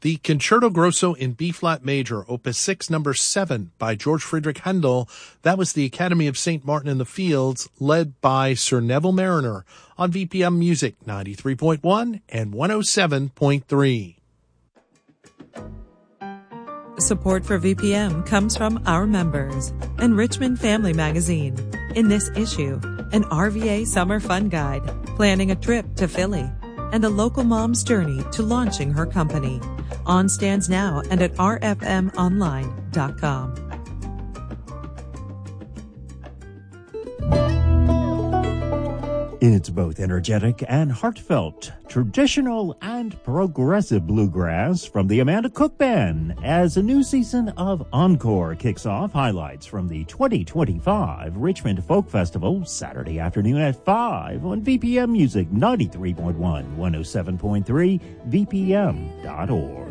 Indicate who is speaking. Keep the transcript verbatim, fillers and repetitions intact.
Speaker 1: The Concerto Grosso in B-flat major, opus six, number seven, by George Friedrich Handel. That was the Academy of Saint Martin in the Fields, led by Sir Neville Mariner, on V P M Music ninety-three point one and one oh seven point three.
Speaker 2: Support for V P M comes from our members and Richmond Family Magazine. In this issue, an R V A summer fun guide, planning a trip to Philly, and a local mom's journey to launching her company. On stands now and at r f m online dot com.
Speaker 3: It's both energetic and heartfelt, traditional and progressive bluegrass from the Amanda Cook Band as a new season of Encore kicks off. Highlights from the twenty twenty-five Richmond Folk Festival, Saturday afternoon at five on V P M Music ninety-three point one, one oh seven point three, V P M dot org.